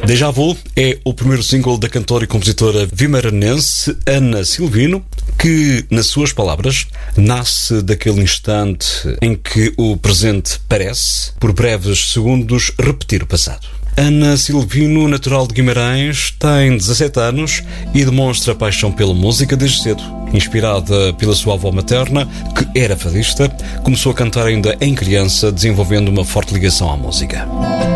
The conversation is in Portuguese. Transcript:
Déjà Vu é o primeiro single da cantora e compositora vimaranense Ana Silvino, que, nas suas palavras, nasce daquele instante em que o presente parece, por breves segundos, repetir o passado. Ana Silvino, natural de Guimarães, tem 17 anos e demonstra paixão pela música desde cedo. Inspirada pela sua avó materna, que era fadista, começou a cantar ainda em criança, desenvolvendo uma forte ligação à música.